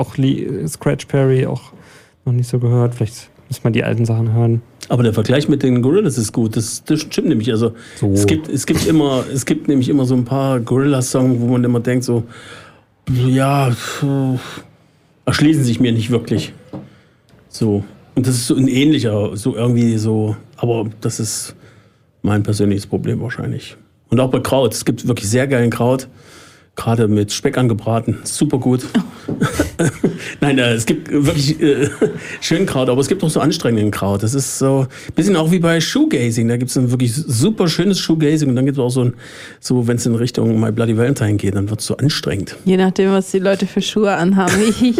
auch Scratch Perry auch noch nicht so gehört. Vielleicht muss man die alten Sachen hören. Aber der Vergleich mit den Gorillaz ist gut. Das stimmt nämlich. Also So. es gibt nämlich immer so ein paar Gorillaz-Songs, wo man immer denkt so, ja, erschließen sich mir nicht wirklich. So. Und das ist so ein ähnlicher, so irgendwie so, aber das ist mein persönliches Problem wahrscheinlich. Und auch bei Kraut. Es gibt wirklich sehr geilen Kraut. Gerade mit Speck angebraten. Super gut. Nein, es gibt wirklich schönen Kraut, aber es gibt auch so anstrengenden Kraut. Das ist so ein bisschen auch wie bei Shoegazing. Da gibt es ein wirklich super schönes Shoegazing und dann gibt es auch so wenn es in Richtung My Bloody Valentine geht, dann wird es so anstrengend. Je nachdem, was die Leute für Schuhe anhaben.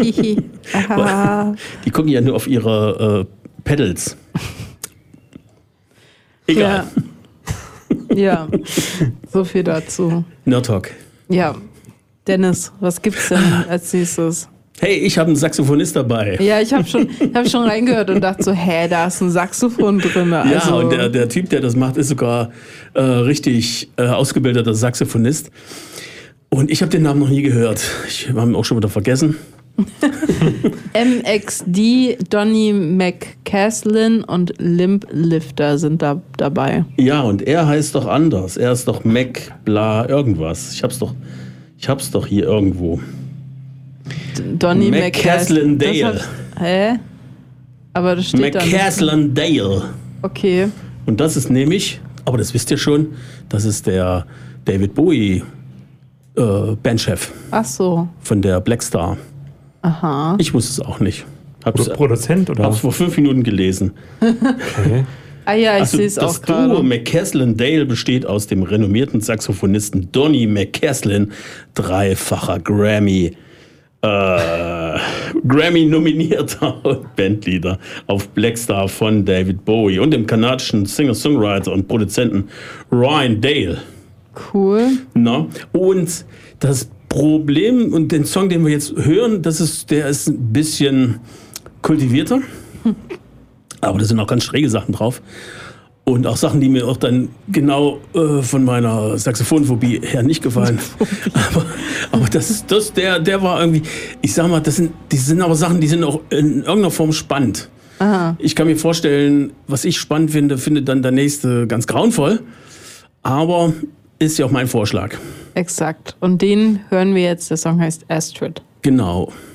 Die gucken ja nur auf ihre Pedals. Egal. Ja, so viel dazu. Nerd Talk. Ja, Dennis, was gibt's denn als nächstes? Hey, ich habe einen Saxophonist dabei. Ja, ich hab schon reingehört und dachte so, da ist ein Saxophon drin. Also, ja, und der Typ, der das macht, ist sogar richtig ausgebildeter Saxophonist. Und ich habe den Namen noch nie gehört. Ich habe ihn auch schon wieder vergessen. MXD, Donny McCaslin und Limp Lifter sind da dabei. Ja, und er heißt doch anders. Er ist doch Mac bla irgendwas. Ich hab's doch hier irgendwo. Donny McCaslin Dale. Hä? Aber das steht da nicht. McCaslin Dale. Okay. Und das ist nämlich, aber das wisst ihr schon, das ist der David Bowie Bandchef. Ach so. Von der Blackstar. Aha. Ich wusste es auch nicht. Produzent oder? Hab's vor 5 Minuten gelesen. Okay. Ah ja, ich sehe es auch Das Duo gerade. McCaslin Dale besteht aus dem renommierten Saxophonisten Donny McCaslin, dreifacher Grammy-nominierter Bandleader auf Blackstar von David Bowie und dem kanadischen Singer-Songwriter und Produzenten Ryan Dale. Cool. Na? Und das Problem und den Song, den wir jetzt hören, der ist ein bisschen kultivierter. Aber da sind auch ganz schräge Sachen drauf. Und auch Sachen, die mir auch dann genau von meiner Saxophonphobie her nicht gefallen. aber der war irgendwie, ich sag mal, die sind aber Sachen, die sind auch in irgendeiner Form spannend. Aha. Ich kann mir vorstellen, was ich spannend finde, findet dann der nächste ganz grauenvoll. Aber ist ja auch mein Vorschlag. Exakt. Und den hören wir jetzt. Der Song heißt Astrid. Genau.